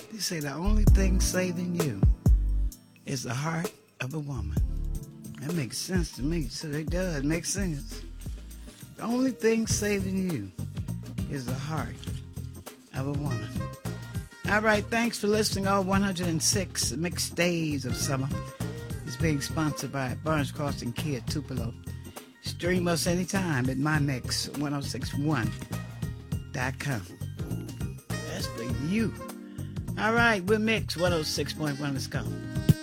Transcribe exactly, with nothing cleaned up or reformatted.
They say the only thing saving you is the heart of a woman. That makes sense to me. So it does make sense. The only thing saving you is the heart of a woman. All right, thanks for listening. All one hundred six mixed days of summer is being sponsored by Burns Crossing Kia Tupelo. Stream us anytime at my mix ten sixty-one dot com. That's for you. All right, we're Mix one oh six point one. Let's go.